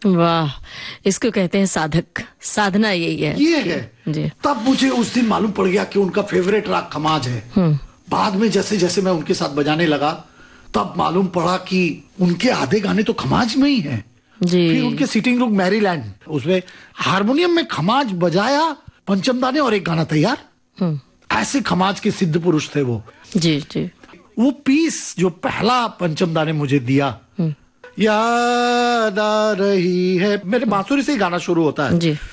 वाह, इसको कहते हैं साधक, साधना यही है। ये है जी। तब मुझे उस दिन मालूम पड़ गया कि उनका फेवरेट राग खमाज है। बाद में जैसे जैसे मैं उनके साथ बजाने लगा तब मालूम पड़ा कि उनके आधे गाने तो खमाज में ही हैं जी। फिर उनके सिटिंग रूम मैरीलैंड, उसमें हारमोनियम में खमाज बजाया, पंचम दाने और एक गाना तैयार। ऐसे खमाज के सिद्ध पुरुष थे वो जी जी। वो पीस जो पहला पंचम दाने मुझे दिया, याद आ रही है, मेरे बांसुरी से ही गाना शुरू होता है जी।